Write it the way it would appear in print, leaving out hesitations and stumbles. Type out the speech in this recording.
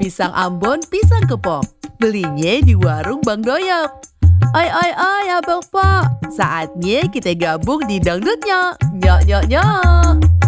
pisang Ambon, pisang kepok. Belinya di warung Bang Doyok. Oi, abang Po, saatnya kita gabung di dangdutnya. Nyok, nyok, nyok.